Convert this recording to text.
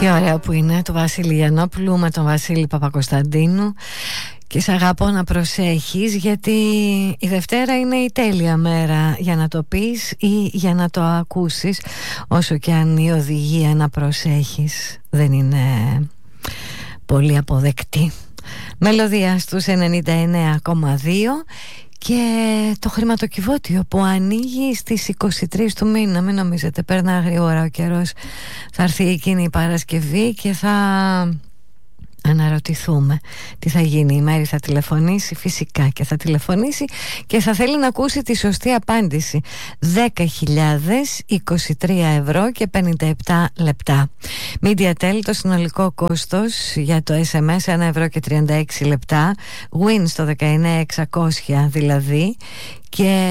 Τι ωραία που είναι το Βασίλη Γιαννόπουλου με τον Βασίλη Παπακοσταντίνου. Και σ' αγαπώ να προσέχεις, γιατί η Δευτέρα είναι η τέλεια μέρα για να το πεις ή για να το ακούσεις, όσο και αν η οδηγία να προσέχεις δεν είναι πολύ αποδεκτή. Μελωδία στους 99,2 και το χρηματοκιβώτιο που ανοίγει στις 23 του μήνα. Μην νομίζετε, περνά γρήγορα ο καιρός. Θα έρθει εκείνη η Παρασκευή και θα αναρωτηθούμε τι θα γίνει. Η Μέρη θα τηλεφωνήσει, φυσικά και θα τηλεφωνήσει και θα θέλει να ακούσει τη σωστή απάντηση. 10.023 ευρώ και 57 λεπτά. MediaTel, το συνολικό κόστος για το SMS 1 ευρώ και 36 λεπτά. Win στο 19.600 δηλαδή. Και